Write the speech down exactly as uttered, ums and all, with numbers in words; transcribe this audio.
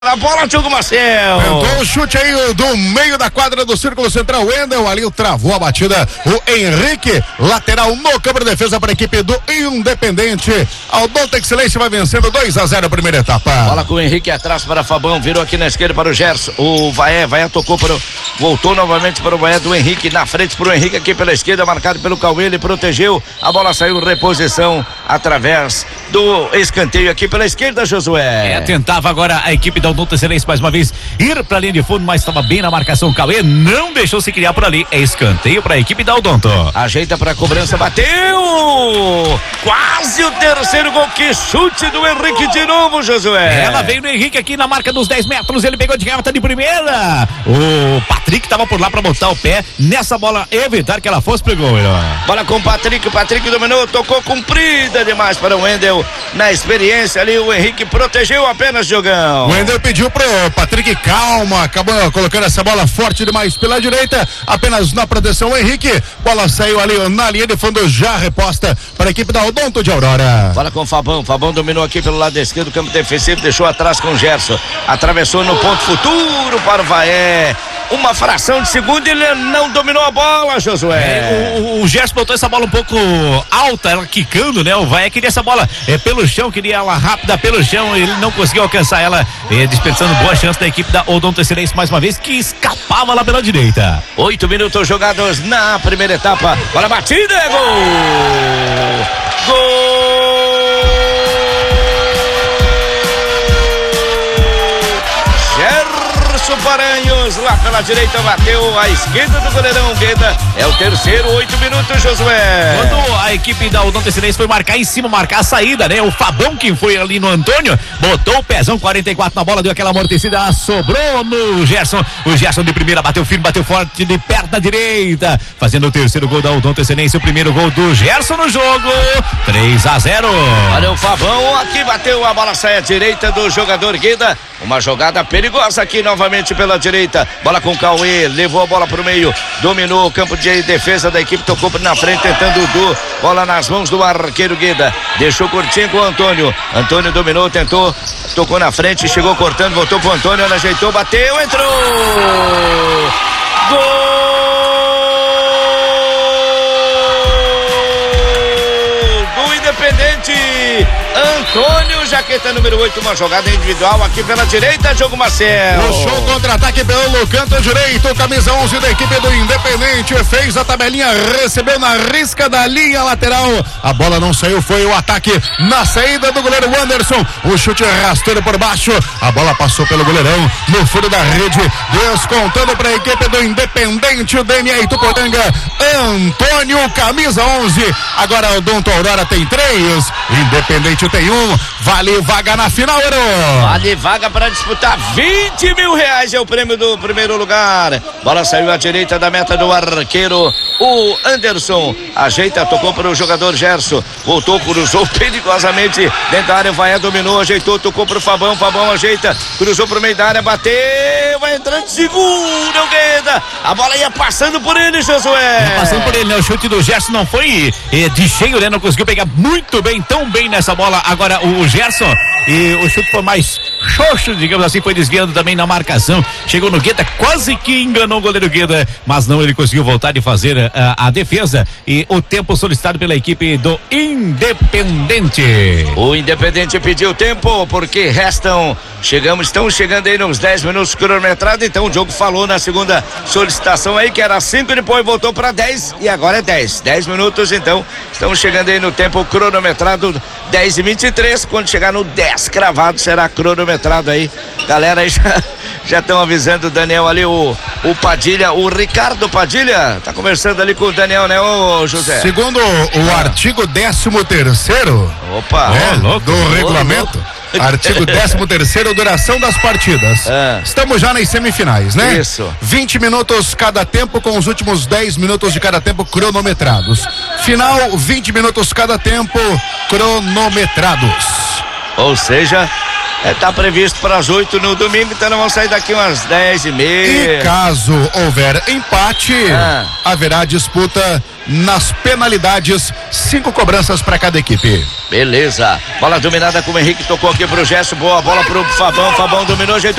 A bola, Diogo Marcel. Tentou o chute aí do meio da quadra do Círculo Central. Wendel ali travou a batida. O Henrique, lateral no campo de defesa para a equipe do Independente. Aldonta Excelência vai vencendo dois a zero a primeira etapa. Bola com o Henrique atrás para Fabão. Virou aqui na esquerda para o Gerson. O Vaé, Vaé tocou para o... Voltou novamente para o Vaé do Henrique. Na frente para o Henrique aqui pela esquerda, marcado pelo Cauê. Ele protegeu. A bola saiu reposição através do escanteio aqui pela esquerda, Josué. É, tentava agora a equipe da Aldonta Excelência mais uma vez ir para a linha de fundo, mas estava bem na marcação. O Cauê não deixou se criar por ali. É escanteio para a equipe da Aldonta. Ajeita para a cobrança, bateu! Quase o terceiro gol. Que chute do Henrique de novo, Josué. Ela veio no Henrique aqui na marca dos dez metros. Ele pegou de garota de primeira. O Patrick estava por lá para botar o pé nessa bola, evitar que ela fosse pro gol. Bola com o Patrick. O Patrick dominou, tocou comprida demais para o Wendel. Na experiência ali, o Henrique protegeu apenas, Diogão. O Wendel pediu pro Patrick calma, acabou colocando essa bola forte demais pela direita, apenas na proteção o Henrique, bola saiu ali na linha de fundo, já reposta para a equipe da Odonto de Aurora. Bola com o Fabão, Fabão dominou aqui pelo lado esquerdo do campo defensivo, deixou atrás com o Gerson, atravessou no ponto futuro para o Vaé. Uma fração de segundo e ele não dominou a bola, Josué. É, o, o Gerson botou essa bola um pouco alta, ela quicando, né? O Vaé queria essa bola é, pelo chão, queria ela rápida pelo chão, ele não conseguiu alcançar ela, é, dispensando boa chance da equipe da Odonto Excelência mais uma vez, que escapava lá pela direita. Oito minutos jogados na primeira etapa. Bola batida, é gol! Gol! Paranhos, lá pela direita, bateu à esquerda do goleirão Gueda. É o terceiro, oito minutos, Josué. Quando a equipe da Odonto Excelência foi marcar em cima, marcar a saída, né? O Fabão, que foi ali no Antônio, botou o pezão quarenta e quatro na bola, deu aquela amortecida, sobrou no Gerson. O Gerson de primeira bateu firme, bateu forte de perto da direita, fazendo o terceiro gol da Odonto Excelência, o primeiro gol do Gerson no jogo. três a zero. Olha o Fabão, aqui bateu, a bola sai à direita do jogador Gueda. Uma jogada perigosa aqui novamente pela direita, bola com o Cauê, levou a bola pro meio, dominou o campo de defesa da equipe, tocou na frente tentando o Du, bola nas mãos do arqueiro Gueda, deixou curtinho com o Antônio, Antônio dominou, tentou, tocou na frente, chegou cortando, voltou pro Antônio, ela ajeitou, bateu, entrou! Gol! Do Independente! Antônio, jaqueta número oito, uma jogada individual aqui pela direita, Diogo Marcel. O show contra-ataque pelo canto direito, camisa onze da equipe do Independente, fez a tabelinha, recebeu na risca da linha lateral, a bola não saiu, foi o ataque na saída do goleiro Anderson, o chute rasteiro por baixo, a bola passou pelo goleirão, no fundo da rede, descontando para a equipe do Independente, o D M A Ituporanga, Antônio, camisa onze, agora o Odonto Aurora tem três, Independente tem um, vale vaga na final, Ero. Vale vaga para disputar vinte mil reais, é o prêmio do primeiro lugar. Bola saiu à direita da meta do arqueiro, o Anderson, ajeita, tocou para o jogador Gerson, voltou, cruzou perigosamente dentro da área, vai, dominou, ajeitou, tocou para o Fabão, Fabão ajeita, cruzou para o meio da área, bateu, vai entrando, segura o Gueda, a bola ia passando por ele, Josué. Ia passando por ele, né? O chute do Gerson não foi eh, de cheio, né? Não conseguiu pegar muito bem, tão bem nessa bola. Agora o, o Gerson, e o chute foi mais xoxo, digamos assim, foi desviando também na marcação, chegou no Gueda, quase que enganou o goleiro Gueda, mas não, ele conseguiu voltar e fazer uh, a defesa, e o tempo solicitado pela equipe do Independente. O Independente pediu tempo, porque restam, chegamos, estão chegando aí nos dez minutos cronometrado, então o Diogo falou na segunda solicitação aí que era cinco, depois voltou para dez e agora é dez, dez minutos, então estamos chegando aí no tempo cronometrado, dez e vinte e três, quando chegar no dez cravado será cronometrado aí, galera aí já já estão avisando o Daniel ali, o, o Padilha, o Ricardo Padilha, tá conversando ali com o Daniel, né, ô José? Segundo o ah. artigo décimo terceiro, opa, né, oh, louco, do oh, regulamento, louco. Artigo décimo terceiro, duração das partidas. Ah. Estamos já nas semifinais, né? Isso. vinte minutos cada tempo, com os últimos dez minutos de cada tempo cronometrados. Final, vinte minutos cada tempo cronometrados. Ou seja, É, tá previsto para as oito no domingo, então nós vamos sair daqui umas dez e meia. E caso houver empate, ah. haverá disputa nas penalidades, cinco cobranças para cada equipe. Beleza. Bola dominada com o Henrique, tocou aqui pro Gerson, boa bola pro Fabão, Fabão dominou, ajeitou.